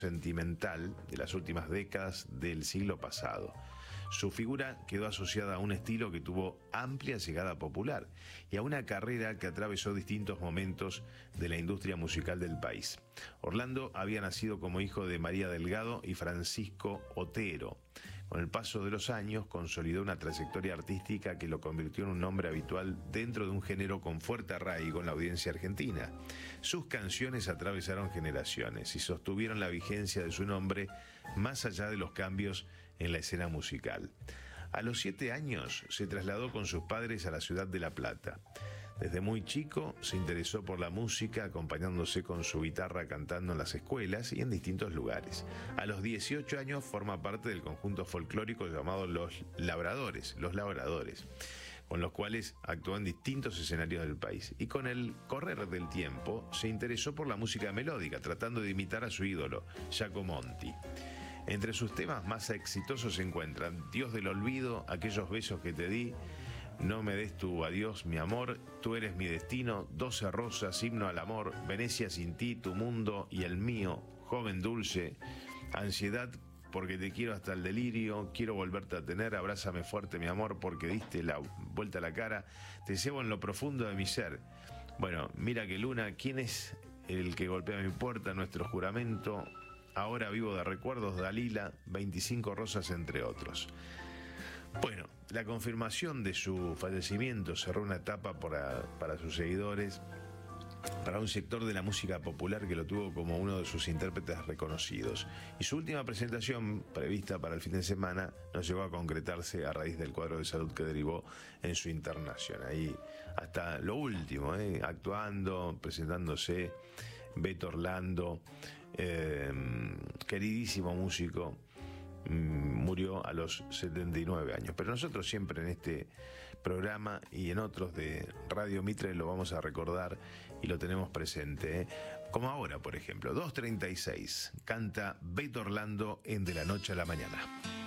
sentimental de las últimas décadas del siglo pasado. Su figura quedó asociada a un estilo que tuvo amplia llegada popular y a una carrera que atravesó distintos momentos de la industria musical del país. Orlando había nacido como hijo de María Delgado y Francisco Otero. Con el paso de los años consolidó una trayectoria artística que lo convirtió en un nombre habitual dentro de un género con fuerte arraigo en la audiencia argentina. Sus canciones atravesaron generaciones y sostuvieron la vigencia de su nombre más allá de los cambios en la escena musical. A los 7 años se trasladó con sus padres a la ciudad de La Plata. Desde muy chico se interesó por la música, acompañándose con su guitarra cantando en las escuelas y en distintos lugares. A los 18 años forma parte del conjunto folclórico llamado Los Labradores, con los cuales actuó en distintos escenarios del país. Y con el correr del tiempo se interesó por la música melódica, tratando de imitar a su ídolo, Giacomonti. Entre sus temas más exitosos se encuentran Dios del olvido, Aquellos besos que te di, No me des tu adiós, mi amor, Tú eres mi destino, 12 rosas, Himno al amor, Venecia sin ti, Tu mundo y el mío, Joven dulce, Ansiedad porque te quiero hasta el delirio, Quiero volverte a tener, Abrázame fuerte, mi amor, porque diste la vuelta a la cara, Te llevo en lo profundo de mi ser. Bueno, Mira que luna, ¿quién es el que golpea mi puerta? Nuestro juramento, Ahora vivo de recuerdos, Dalila, 25 rosas, entre otros. Bueno, la confirmación de su fallecimiento cerró una etapa para sus seguidores, para un sector de la música popular que lo tuvo como uno de sus intérpretes reconocidos. Y su última presentación, prevista para el fin de semana, no llegó a concretarse a raíz del cuadro de salud que derivó en su internación. Ahí hasta lo último, actuando, presentándose, Beto Orlando, queridísimo músico, murió a los 79 años. Pero nosotros siempre en este programa y en otros de Radio Mitre lo vamos a recordar y lo tenemos presente, como ahora, por ejemplo, 2:36, canta Beto Orlando en De la Noche a la Mañana.